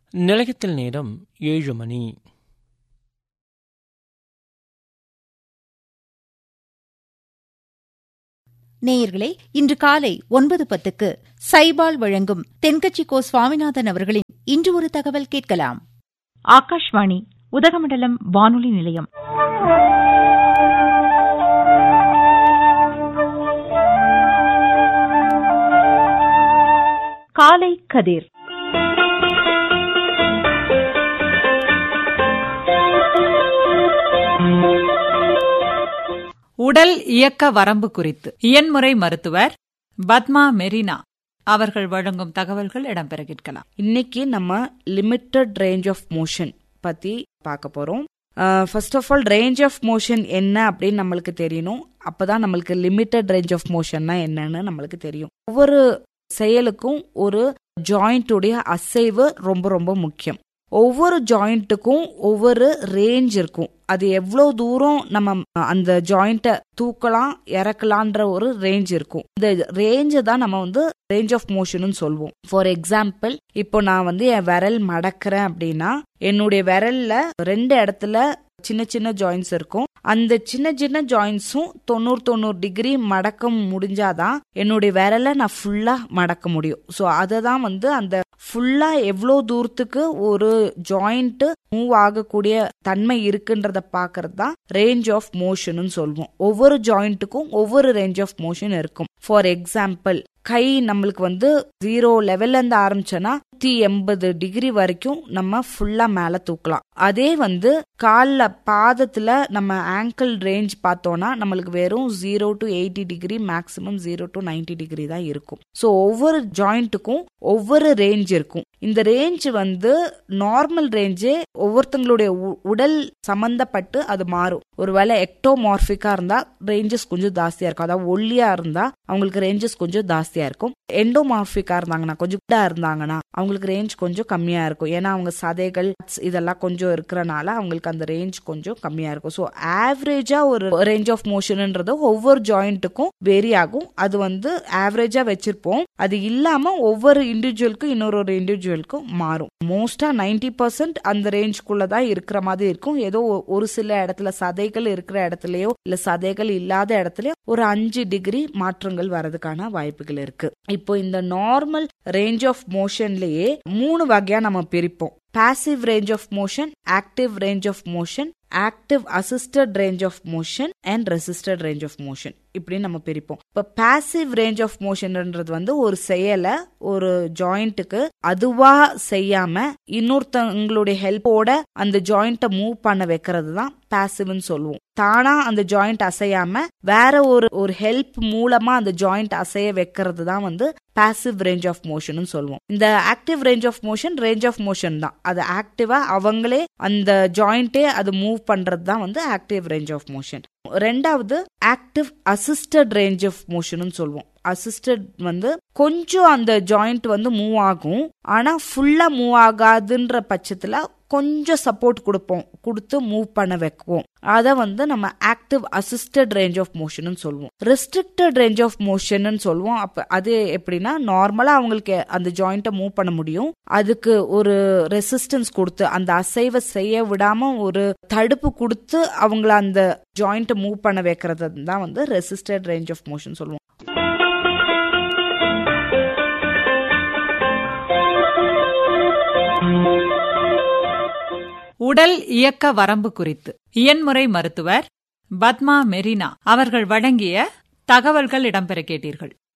நிலையத்தில் நேரம் 7 மணி. நேயர்களே, இன்று காலை 9:10 சைபால் வழங்கும் தென்கட்சி கோ சுவாமிநாதன் அவர்களின் இன்று ஒரு தகவல் கேட்கலாம். ஆகாஷ்வாணி உதகமண்டலம் வானொலி நிலையம். காலை கதிர். உடல் இயக்க வரம்பு குறித்து இயன்முறை மருத்துவர் பத்மா மெரினா அவர்கள் வழங்கும் தகவல்கள் இடம்பெற கேட்கலாம். இன்னைக்கு நம்ம லிமிட்டட் ரேஞ்ச் ஆஃப் மோஷன் பத்தி பார்க்க போறோம். First of all range of motion என்ன அப்படின்னு நம்மளுக்கு தெரியணும். அப்பதான் நம்மளுக்கு லிமிட்டட் ரேஞ்ச் ஆஃப் மோஷன்னா என்னன்னு நம்மளுக்கு தெரியும். ஒவ்வொரு செயலுக்கும் ஒரு ஜாயிண்ட்டுடைய அசைவு ரொம்ப ரொம்ப முக்கியம். ஒவ்வொரு ஜாயிண்ட்டுக்கும் ஒவ்வொரு ரேஞ்ச் இருக்கும். அது எவ்வளவு தூரம் நம்ம அந்த ஜாயிண்ட்டை தூக்கலாம் இறக்கலான்ற ஒரு ரேஞ்ச் இருக்கும். இந்த ரேஞ்சை தான் நம்ம ரேஞ்ச் ஆஃப் மோஷன் சொல்லுவோம். ஃபார் எக்ஸாம்பிள், இப்போ நான் என் விரல் மடக்கிறேன் அப்படின்னா என்னுடைய விரல்ல 2 இடத்துல சின்ன சின்ன ஜாயின்ஸ் இருக்கும். அந்த சின்ன சின்ன ஜாயின்ஸும் 90 டிகிரி மடக்க முடிஞ்சாதான் என்னுடைய விரலை நான் ஃபுல்லா மடக்க முடியும். ஸோ அதை தான் அந்த ஃபுல்லா எவ்வளோ தூரத்துக்கு ஒரு ஜாயிண்ட் மூவ் ஆகக்கூடிய தன்மை இருக்குன்றத பாக்குறது தான் ரேஞ்ச் ஆஃப் மோஷன் சொல்லுவோம். ஒவ்வொரு ஜாயிண்ட்டுக்கும் ஒவ்வொரு ரேஞ்ச் ஆஃப் மோஷன் இருக்கும். ஃபார் எக்ஸாம்பிள், கை நம்மளுக்கு 0 லெவல்ல இருந்து ஆரம்பிச்சோன்னா 180 டிகிரி வரைக்கும் நம்ம ஃபுல்லா மேல தூக்கலாம். அதே கால்ல பாதத்துல நம்ம ஆங்கிள் ரேஞ்ச் பார்த்தோம்னா நம்மளுக்கு வெறும் 0 to 80 degree, maximum 0 to 90 degree தான் இருக்கும். ஸோ ஒவ்வொரு ஜாயிண்ட்டுக்கும் ஒவ்வொரு ரேஞ்ச் இருக்கும். இந்த ரேஞ்ச் நார்மல் ரேஞ்சே ஒவ்வொருத்தங்களுடைய உடல் சம்பந்தப்பட்டு அது மாறும். ஒருவேளை எக்டோமார்பிக்கா இருந்தா ரேஞ்சஸ் கொஞ்சம் ஜாஸ்தியா இருக்கும். அதாவது ஒல்லியா இருந்தா அவங்களுக்கு ரேஞ்சஸ் கொஞ்சம் ஜாஸ்தியா இருக்கும். எண்டோமார்பிக்கா இருந்தாங்கன்னா, கொஞ்சம் குட்டா இருந்தாங்கன்னா அவங்களுக்கு ரேஞ்ச் கொஞ்சம் கம்மியா இருக்கும். ஏன்னா அவங்க சதைகள் இதெல்லாம் கொஞ்சம் இருக்கிறனால அவங்களுக்கு அந்த ரேஞ்ச் கொஞ்சம் கம்மியா இருக்கும். ஸோ ஆவரேஜா ஒரு ரேஞ்ச் ஆஃப் மோஷன்ன்றது ஒவ்வொரு ஜாயிண்ட்டுக்கும் வேரி ஆகும். அது ஆவரேஜா வச்சிருப்போம். அது இல்லாம ஒவ்வொரு இண்டிவிஜுவலுக்கும் இன்னொரு இண்டிவிஜுவலுக்கும் மாறும். மோஸ்டா 90% அந்த ரேஞ்சுக்குள்ளதான் இருக்கிற மாதிரி இருக்கும். ஏதோ ஒரு சில இடத்துல சதைகள் இருக்கிற இடத்துலயோ இல்ல சதைகள் இல்லாத இடத்துலயோ ஒரு 5 டிகிரி மாற்றங்கள் வரதுக்கான வாய்ப்புகள் இருக்கு. இப்போ இந்த நார்மல் ரேஞ்ச் ஆஃப் மோஷன்லயே 3 வகையா நம்ம பிரிப்போம். Passive range of motion, active range of motion, active assisted range of motion and resisted range of motion இப்படி நம்ம பிரிப்போம். இப்ப பாசிவ் ரேஞ்ச் ஆஃப் மோஷன்ன்றது ஒரு செயலை ஒரு ஜாயிண்ட்டுக்கு அதுவா செய்யாம இன்னொருத்தவங்களுடைய ஹெல்ப்போட அந்த ஜாயிண்ட்டை மூவ் பண்ண வைக்கிறது தான் பாசிவ்னு சொல்லுவோம். தானா அந்த ஜாயிண்ட் அசையாம வேற ஒரு ஹெல்ப் மூலமா அந்த ஜாயிண்ட் அசைய வைக்கிறது தான் பாசிவ் ரேஞ்ச் ஆஃப் மோஷன் சொல்லுவோம். இந்த ஆக்டிவ் ரேஞ்ச் ஆஃப் மோஷன் தான். அது ஆக்டிவா அவங்களே அந்த ஜாயிண்டே அது மூவ் பண்றது தான் ஆக்டிவ் ரேஞ்ச் ஆஃப் மோஷன். ரெண்டாவது active assisted range of motion சொல்லுவோம். அசிஸ்டட் கொஞ்சம் அந்த ஜாயிண்ட் மூவ் ஆகும், ஆனா ஃபுல்லா மூவ் ஆகாதுன்ற பட்சத்துல கொஞ்சம் சப்போர்ட் கொடுத்து மூவ் பண்ண வைக்குவோம். அத நம்ம active assisted range of motion சொல்லுவோம். ரெஸ்ட்ரிக்டட் ரேஞ்ச் ஆஃப் மோஷன் சொல்லுவோம். அப்ப அது எப்படின்னா, நார்மலா அவங்களுக்கு அந்த ஜாயிண்ட்டை மூவ் பண்ண முடியும். அதுக்கு ஒரு ரெசிஸ்டன்ஸ் கொடுத்து அந்த அசைவை செய்ய விடாம ஒரு தடுப்பு கொடுத்து அவங்கள அந்த ஜாயிண்ட்டை மூவ் பண்ண வைக்கிறது தான் ரெசிஸ்டட் ரேஞ்ச் ஆஃப் மோஷன் சொல்லுவோம். உடல் இயக்க வரம்பு குறித்து இயன்முறை மருத்துவர் பத்மா மெரினா அவர்கள் வழங்கிய தகவல்கள் இடம்பெற கேட்டீர்கள்.